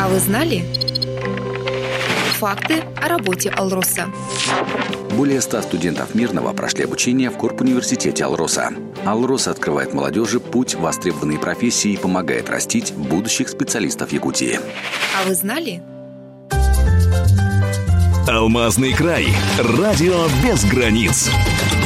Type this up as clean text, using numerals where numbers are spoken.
А вы знали? Факты о работе Алроса. Более 100 студентов Мирного прошли обучение в Корпуниверситете Алроса. Алрос открывает молодежи путь в востребованные профессии и помогает растить будущих специалистов Якутии. А вы знали? Алмазный край. Радио без границ.